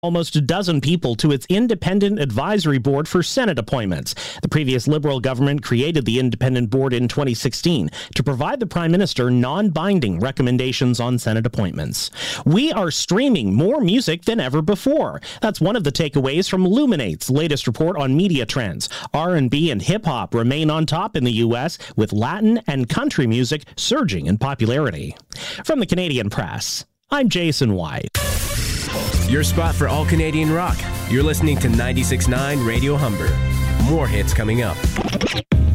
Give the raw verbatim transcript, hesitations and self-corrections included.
almost a dozen people to its independent advisory board for Senate appointments. The previous Liberal government created the independent board in twenty sixteen to provide the Prime Minister non-binding recommendations on Senate appointments. We are streaming more music than ever before. That's one of the takeaways from Luminate's latest report on media trends. R and B and hip-hop remain on top in the U S, with Latin and country music surging in popularity. From the Canadian Press, I'm Jason White. Your spot for all Canadian rock. You're listening to ninety-six point nine Radio Humber. More hits coming up.